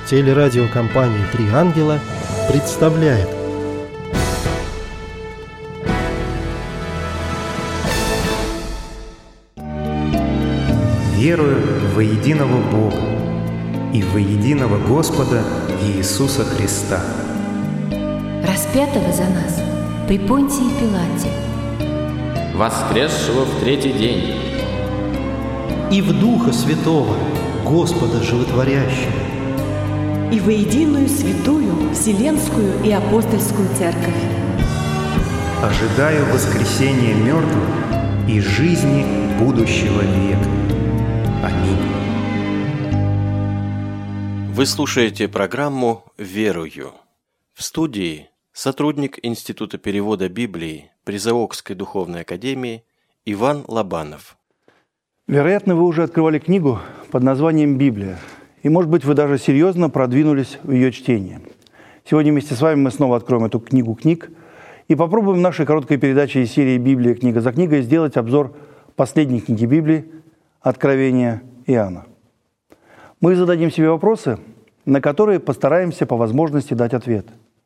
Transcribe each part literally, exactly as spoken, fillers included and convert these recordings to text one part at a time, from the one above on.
Телерадиокомпания «Три ангела» представляет. Верую во единого Бога и во единого Господа Иисуса Христа, распятого за нас при Понтии Пилате, воскресшего в третий день, и в Духа Святого, Господа Животворящего, и во единую святую Вселенскую и Апостольскую Церковь. ожидаю воскресения мертвых и жизни будущего века. Аминь. Вы слушаете программу «Верую». В студии сотрудник Института перевода Библии Призаокской духовной академии Иван Лобанов. Вероятно, вы уже открывали книгу под названием «Библия», и, может быть, вы даже серьезно продвинулись в ее чтении. Сегодня вместе с вами мы снова откроем эту книгу книг и попробуем в нашей короткой передаче из серии «Библия. Книга за книгой» сделать обзор последней книги Библии «Откровение Иоанна». Мы зададим себе вопросы, на которые постараемся по возможности дать ответ.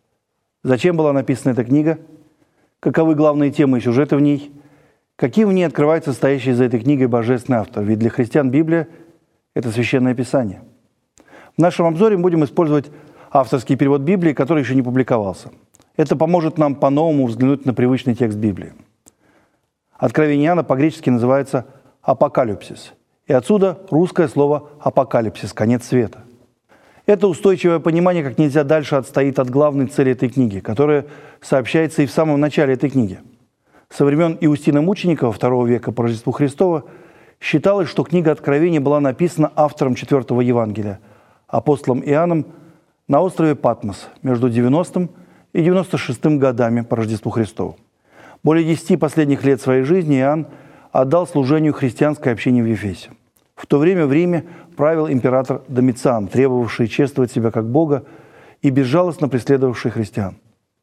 Зачем была написана эта книга? Каковы главные темы и сюжеты в ней? Каким в ней открывается стоящий за этой книгой божественный автор? Ведь для христиан Библия – это Священное Писание. В нашем обзоре мы будем использовать авторский перевод Библии, который еще не публиковался. Это поможет нам по-новому взглянуть на привычный текст Библии. Откровение Иоанна по-гречески называется «апокалипсис». И отсюда русское слово «апокалипсис» – «конец света». Это устойчивое понимание как нельзя дальше отстоит от главной цели этой книги, которая сообщается и в самом начале этой книги. Со времен Иустина Мученика второго века по Рождеству Христова считалось, что книга Откровения была написана автором четвертого Евангелия, апостолом Иоанном, на острове Патмос между девяностым и девяносто шестым годами по Рождеству Христову. Более десяти последних лет своей жизни Иоанн отдал служению христианской общине в Ефесе. В то время в Риме правил император Домициан, требовавший чествовать себя как Бога и безжалостно преследовавший христиан.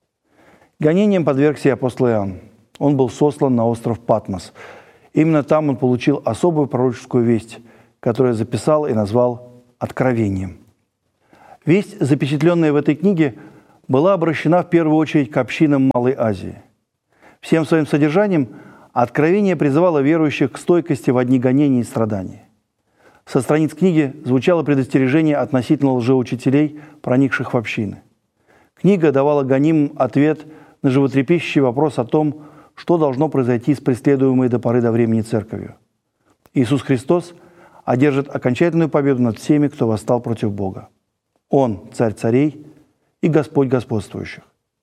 Гонением подвергся и апостол Иоанн. Он был сослан на остров Патмос. Именно там он получил особую пророческую весть, которую записал и назвал «Откровением». Весть, запечатленная в этой книге, была обращена в первую очередь к общинам Малой Азии. Всем своим содержанием Откровение призывало верующих к стойкости в одни гонения и страдания. Со страниц книги звучало предостережение относительно лжеучителей, проникших в общины. Книга давала гонимым ответ на животрепещущий вопрос о том, что должно произойти с преследуемой до поры до времени церковью. Иисус Христос одержит окончательную победу над всеми, кто восстал против Бога. Он – царь царей и Господь господствующих.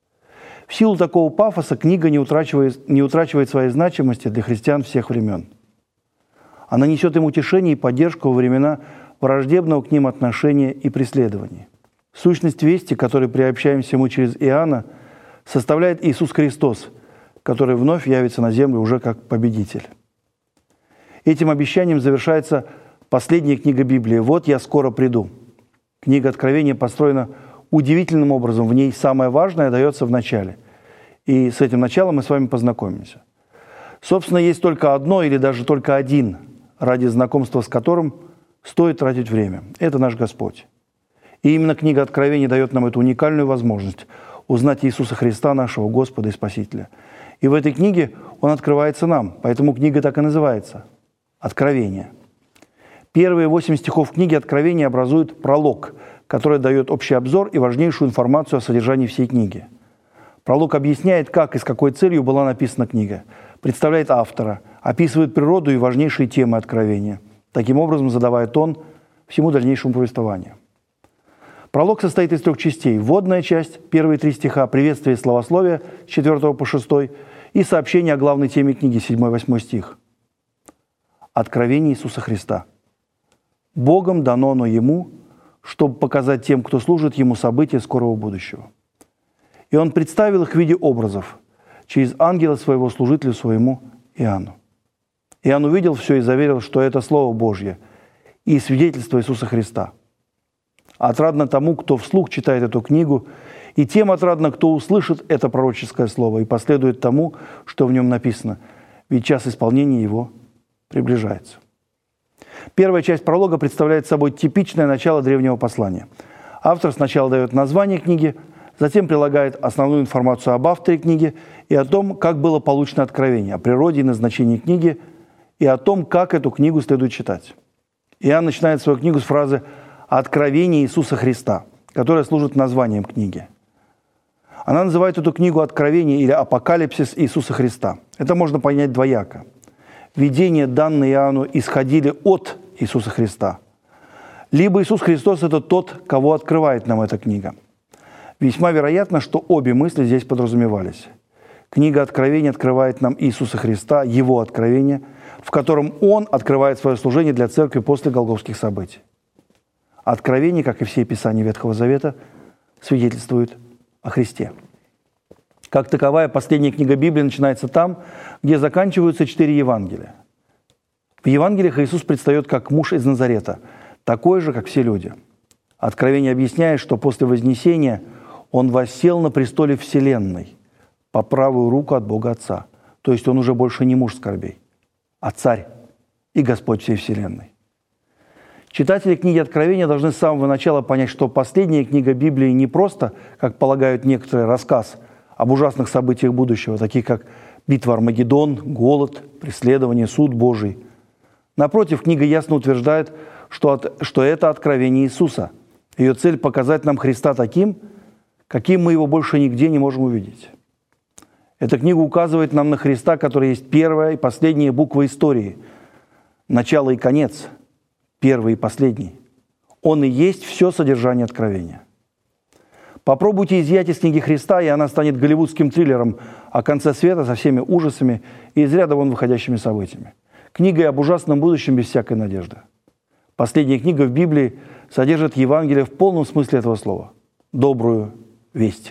В силу такого пафоса книга не утрачивает, не утрачивает своей значимости для христиан всех времен. Она несет им утешение и поддержку во времена враждебного к ним отношения и преследований. Сущность вести, к которой приобщаемся мы через Иоанна, составляет Иисус Христос, который вновь явится на землю уже как победитель. Этим обещанием завершается последняя книга Библии «Вот я скоро приду». Книга Откровения построена удивительным образом. В ней самое важное дается в начале. И с этим началом мы с вами познакомимся. Собственно, есть только одно или даже только один, ради знакомства с которым стоит тратить время. Это наш Господь. И именно книга Откровения дает нам эту уникальную возможность узнать Иисуса Христа, нашего Господа и Спасителя. И в этой книге Он открывается нам, поэтому книга так и называется – «Откровение». Первые восемь стихов книги Откровения образуют пролог, который дает общий обзор и важнейшую информацию о содержании всей книги. Пролог объясняет, как и с какой целью была написана книга, представляет автора, описывает природу и важнейшие темы Откровения, таким образом задавая тон всему дальнейшему повествованию. Пролог состоит из трех частей. Вводная часть, первые три стиха, приветствие и словословие с четвёртого по шестой и сообщение о главной теме книги, седьмой-восьмой стих. Откровение Иисуса Христа. Богом дано оно Ему, чтобы показать тем, кто служит Ему, события скорого будущего. И Он представил их в виде образов через ангела своего служителю своему Иоанну. Иоанн увидел все и заверил, что это Слово Божье и свидетельство Иисуса Христа. Отрадно тому, кто вслух читает эту книгу, и тем отрадно, кто услышит это пророческое слово и последует тому, что в нем написано, ведь час исполнения его приближается. Первая часть пролога представляет собой типичное начало древнего послания. Автор сначала дает название книги, затем прилагает основную информацию об авторе книги и о том, как было получено откровение, о природе и назначении книги, и о том, как эту книгу следует читать. Иоанн начинает свою книгу с фразы «Откровение Иисуса Христа», которая служит названием книги. Она называет эту книгу «Откровение» или «Апокалипсис Иисуса Христа». Это можно понять двояко. Видения, данные Иоанну, исходили от Иисуса Христа. Либо Иисус Христос – это тот, кого открывает нам эта книга. Весьма вероятно, что обе мысли здесь подразумевались. Книга Откровения открывает нам Иисуса Христа, Его откровение, в котором Он открывает свое служение для церкви после голгофских событий. Откровение, как и все Писания Ветхого Завета, свидетельствует о Христе. Как таковая, последняя книга Библии начинается там, где заканчиваются четыре Евангелия. В Евангелиях Иисус предстает как муж из Назарета, такой же, как все люди. Откровение объясняет, что после Вознесения Он воссел на престоле Вселенной по правую руку от Бога Отца. То есть Он уже больше не муж скорбей, а царь и Господь всей Вселенной. Читатели книги Откровения должны с самого начала понять, что последняя книга Библии не просто, как полагают некоторые, рассказ об ужасных событиях будущего, таких как битва Армагеддон, голод, преследование, суд Божий. Напротив, книга ясно утверждает, что, от, что это откровение Иисуса. Ее цель – показать нам Христа таким, каким мы Его больше нигде не можем увидеть. Эта книга указывает нам на Христа, который есть первая и последняя буква истории, начало и конец, первый и последний. Он и есть все содержание откровения. Попробуйте изъять из книги Христа, и она станет голливудским триллером о конце света со всеми ужасами и из ряда вон выходящими событиями. Книгой об ужасном будущем без всякой надежды. Последняя книга в Библии содержит Евангелие в полном смысле этого слова. Добрую весть.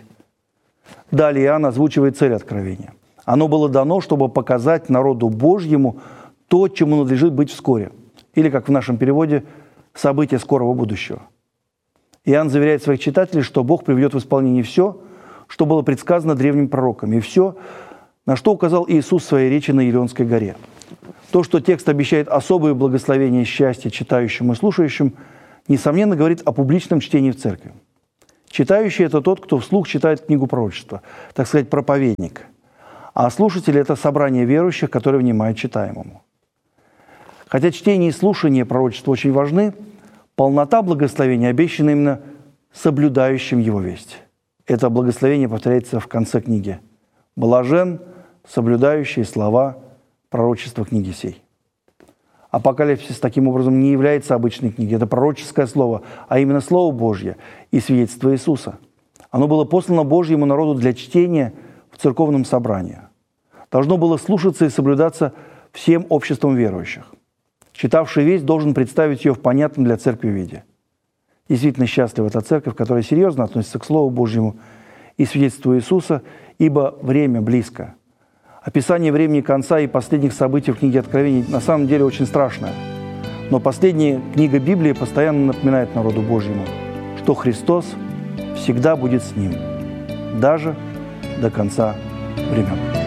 Далее Иоанн озвучивает цель откровения. Оно было дано, чтобы показать народу Божьему то, чему надлежит быть вскоре. Или, как в нашем переводе, события скорого будущего. Иоанн заверяет своих читателей, что Бог приведет в исполнение все, что было предсказано древним пророком, и все, на что указал Иисус в своей речи на Елеонской горе. То, что текст обещает особое благословение и счастье читающим и слушающим, несомненно, говорит о публичном чтении в церкви. Читающий – это тот, кто вслух читает книгу пророчества, так сказать, проповедник. А слушатель – это собрание верующих, которые внимают читаемому. Хотя чтение и слушание пророчества очень важны, полнота благословения обещана именно соблюдающим его весть. Это благословение повторяется в конце книги. «Блажен, соблюдающий слова пророчества книги сей». Апокалипсис таким образом не является обычной книгой. Это пророческое слово, а именно Слово Божье и свидетельство Иисуса. Оно было послано Божьему народу для чтения в церковном собрании. Должно было слушаться и соблюдаться всем обществом верующих. Читавший весть должен представить ее в понятном для церкви виде. Действительно счастлива та церковь, которая серьезно относится к Слову Божьему и свидетельству Иисуса, ибо время близко. Описание времени конца и последних событий в книге Откровений на самом деле очень страшное. Но последняя книга Библии постоянно напоминает народу Божьему, что Христос всегда будет с ним, даже до конца времен.